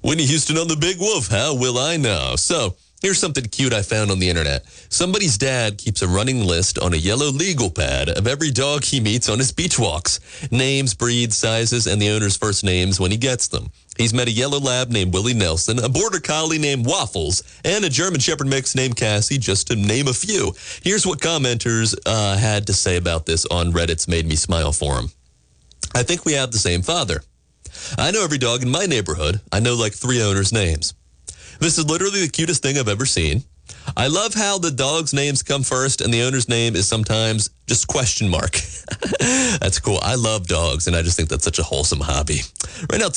Whitney Houston on the Big Wolf. How will I know? So, here's something cute I found on the internet. Somebody's dad keeps a running list on a yellow legal pad of every dog he meets on his beach walks. Names, breeds, sizes, and the owner's first names when he gets them. He's met a yellow lab named Willie Nelson, a border collie named Waffles, and a German Shepherd mix named Cassie, just to name a few. Here's what commenters had to say about this on Reddit's Made Me Smile forum. I think we have the same father. I know every dog in my neighborhood. I know like 3 owners' names. This is literally the cutest thing I've ever seen. I love how the dog's names come first and the owner's name is sometimes just question mark. That's cool. I love dogs, and I just think that's such a wholesome hobby. Right now,